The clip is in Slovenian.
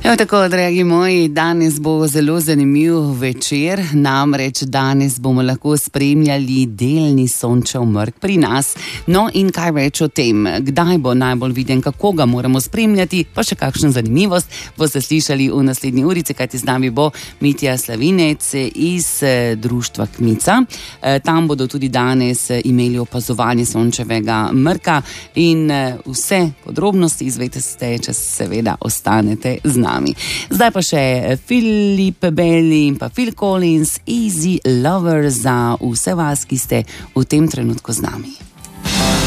Evo tako, dragi moji, danes bo zelo zanimiv večer, namreč danes bomo lahko spremljali delni sončev mrk pri nas. No in kaj več o tem, kdaj bo najbolj viden, kako ga moramo spremljati, pa še kakšno zanimivost boste slišali v naslednji urici, kajti z nami bo Mitja Slavinec iz društva Kmica. Tam bodo tudi danes imeli opazovanje sončevega mrka in vse podrobnosti izvedete, če seveda ostanete z nami. Zdaj pa še Filip Belli in pa Phil Collins, Easy Lover za vse vas, ki ste v tem trenutku z nami.